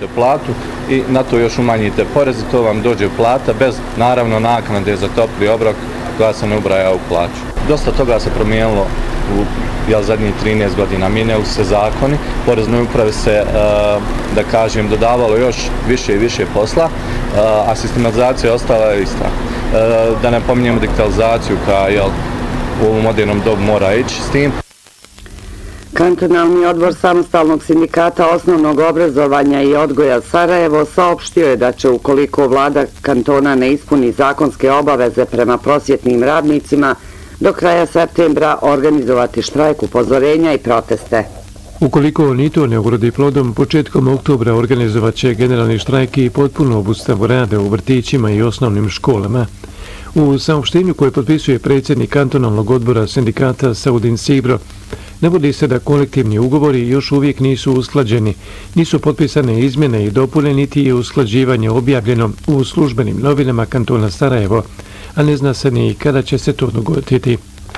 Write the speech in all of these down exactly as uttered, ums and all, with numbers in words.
platu i na to još umanjite porez i to vam dođe plata bez naravno naknade za topli obrok koja se ne ubraja u plaću. Dosta toga se promijenilo u jel, zadnjih trinaest godina, mijenjali se zakoni, poreznoj upravi se, da kažem, dodavalo još više i više posla, a sistematizacija ostala je ista. Da ne pominjemo digitalizaciju koja jel, u ovom modernom dobu mora ići s tim. Kantonalni odbor Samostalnog sindikata osnovnog obrazovanja i odgoja Sarajevo saopštio je da će, ukoliko vlada kantona ne ispuni zakonske obaveze prema prosvjetnim radnicima, do kraja septembra organizovati štrajk upozorenja i proteste. Ukoliko ni to ne urodi plodom, početkom oktobra organizovat će generalni štrajk i potpuno obustavu rada u vrtićima i osnovnim školama. U saopštenju koje potpisuje predsjednik kantonalnog odbora sindikata Saudin Sibro, navodi se da kolektivni ugovori još uvijek nisu usklađeni, nisu potpisane izmjene i dopune, niti je usklađivanje objavljeno u službenim novinama kantona Sarajevo, a ne zna se ni kada će se to dogoditi.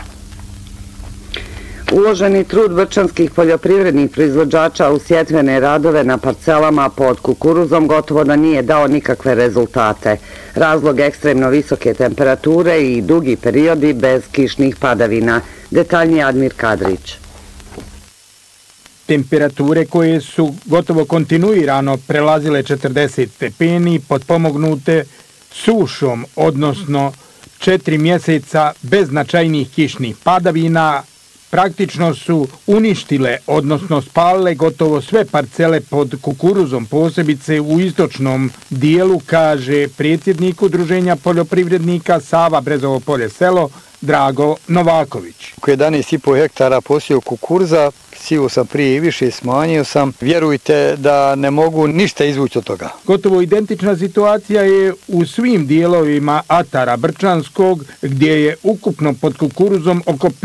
Uloženi trud brčanskih poljoprivrednih proizvođača u sjetvene radove na parcelama pod kukuruzom gotovo da nije dao nikakve rezultate. Razlog ekstremno visoke temperature i dugi periodi bez kišnih padavina. Detaljnije Admir Kadrić. Temperature koje su gotovo kontinuirano prelazile četrdeset stepeni, potpomognute sušom, odnosno četiri mjeseca bez značajnih kišnih padavina, praktično su uništile, odnosno spalile gotovo sve parcele pod kukuruzom, posebice u istočnom dijelu, kaže predsjednik Udruženja poljoprivrednika Sava Brezovo polje selo, Drago Novaković. jedanaest i po hektara posio kukuruza, sio sam prije i više, smanjio sam. Vjerujte da ne mogu ništa izvući od toga. Gotovo identična situacija je u svim dijelovima atara Brčanskog, gdje je ukupno pod kukuruzom oko